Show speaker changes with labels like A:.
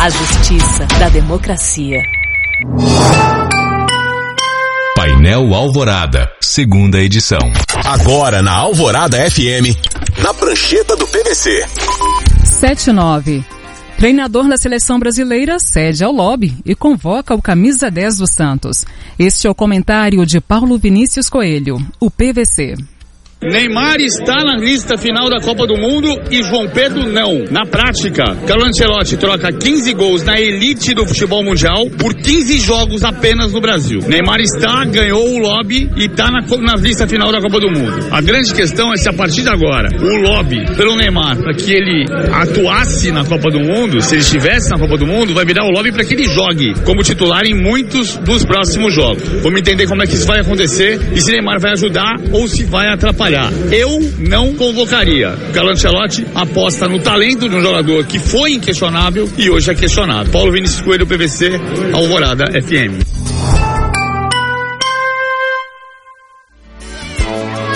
A: A justiça da democracia.
B: Painel Alvorada, segunda edição.
C: Agora na Alvorada FM, na prancheta do PVC.
D: 7-9. Treinador da seleção brasileira cede ao lobby e convoca o camisa 10 do Santos. Este é o comentário de Paulo Vinícius Coelho, o PVC.
E: Neymar está na lista final da Copa do Mundo e João Pedro não. Na prática, Carlo Ancelotti troca 15 gols na elite do futebol mundial por 15 jogos apenas no Brasil. Neymar ganhou o lobby e está na lista final da Copa do Mundo. A grande questão é se a partir de agora o lobby pelo Neymar para que ele atuasse na Copa do Mundo, se ele estivesse na Copa do Mundo, vai virar o lobby para que ele jogue como titular em muitos dos próximos jogos. Vamos entender como é que isso vai acontecer e se Neymar vai ajudar ou se vai atrapalhar. Eu não convocaria. O Carlo Ancelotti aposta no talento de um jogador que foi inquestionável e hoje é questionável. Paulo Vinícius Coelho, PVC, Alvorada FM.